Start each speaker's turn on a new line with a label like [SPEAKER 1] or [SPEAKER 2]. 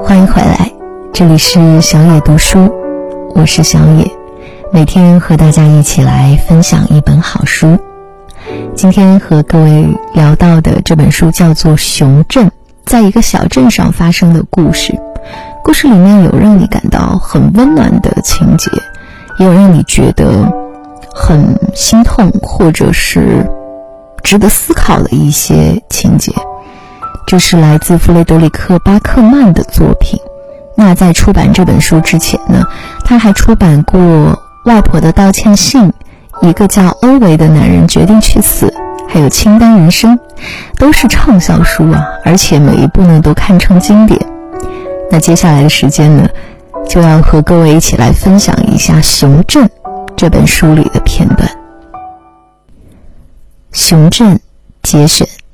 [SPEAKER 1] 欢迎回来，这里是小野读书，我是小野，每天和大家一起来分享一本好书。今天和各位聊到的这本书叫做《熊镇》，在一个小镇上发生的故事。故事里面有让你感到很温暖的情节，也有让你觉得很心痛或者是值得思考的一些情节。这是来自弗雷德里克·巴克曼的作品。那在出版这本书之前呢，他还出版过《外婆的道歉信》，一个叫欧维的男人决定去死，还有《清单人生》，都是畅销书啊，而且每一部呢都堪称经典。那接下来的时间呢，就要和各位一起来分享一下《熊镇》这本书里的片段。《熊镇》节选。